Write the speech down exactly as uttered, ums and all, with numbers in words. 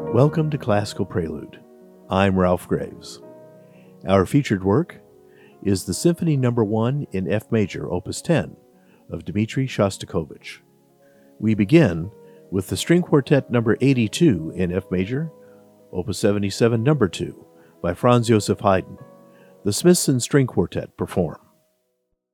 Welcome to Classical Prelude. I'm Ralph Graves. Our featured work is the Symphony Number one in F Major, Opus ten, of Dmitri Shostakovich. We begin with the String Quartet Number eighty-two in F Major, Opus seventy-seven Number two, by Franz Joseph Haydn. The Smithson String Quartet perform.